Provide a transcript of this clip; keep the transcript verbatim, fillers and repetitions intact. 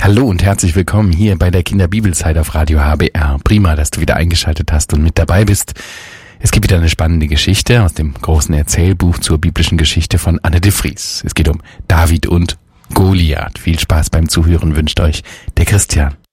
Hallo und herzlich willkommen hier bei der Kinderbibelzeit auf Radio H B R. Prima, dass du wieder eingeschaltet hast und mit dabei bist. Es gibt wieder eine spannende Geschichte aus dem großen Erzählbuch zur biblischen Geschichte von Anne de Vries. Es geht um David und Goliath. Viel Spaß beim Zuhören wünscht euch der Christian.